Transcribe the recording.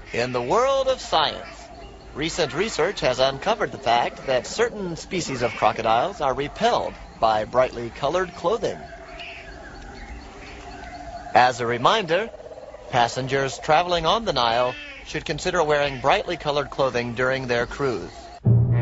In the world of science, recent research has uncovered the fact that certain species of crocodiles are repelled by brightly colored clothing. As a reminder, passengers traveling on the Nile should consider wearing brightly colored clothing during their cruise.